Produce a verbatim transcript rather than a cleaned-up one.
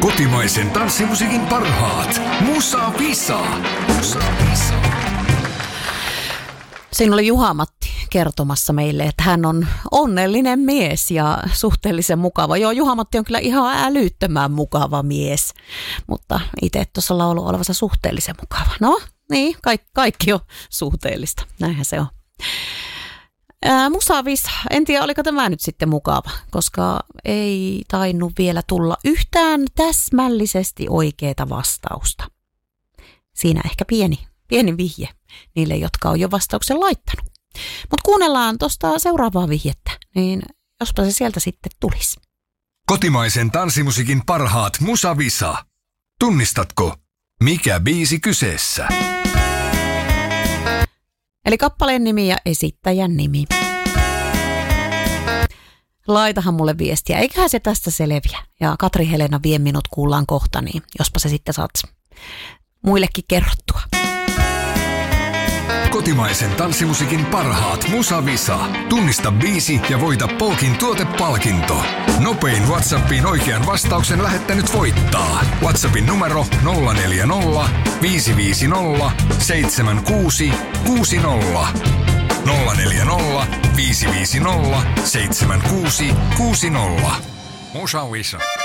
Kotimaisen tanssimusiikin parhaat. Musa Visa. Musa Visa. Siinä oli Juha-Matti kertomassa meille, että hän on onnellinen mies ja suhteellisen mukava. Joo, Juha-Matti on kyllä ihan älyttömän mukava mies, mutta itse tuossa laulu olevansa suhteellisen mukava. No niin, kaikki, kaikki on suhteellista, näinhän se on. Ää, Musa Visa, en tiedä oliko tämä nyt sitten mukava, koska ei tainnut vielä tulla yhtään täsmällisesti oikeaa vastausta. Siinä ehkä pieni, pieni vihje niille, jotka on jo vastauksen laittanut. Mutta kuunnellaan tuosta seuraavaa vihjettä, niin jospa se sieltä sitten tulisi. Kotimaisen tanssimusiikin parhaat Musa Visa. Tunnistatko, mikä biisi kyseessä? Eli kappaleen nimi ja esittäjän nimi. Laitahan mulle viestiä, eiköhän se tästä selviä. Ja Katri Helena vie minut kuullaan kohta, niin jospa se sitten saat muillekin kerrottua. Kotimaisen tanssimusiikin parhaat Musa Visa. Tunnista biisi ja voita Polkin tuotepalkinto. Nopein WhatsAppiin oikean vastauksen lähettänyt voittaa. WhatsAppin numero nolla neljä nolla, viisi viisi nolla, seitsemän kuusi kuusi nolla. nolla neljä nolla, viisi viisi nolla, seitsemän kuusi kuusi nolla. Musa Visa.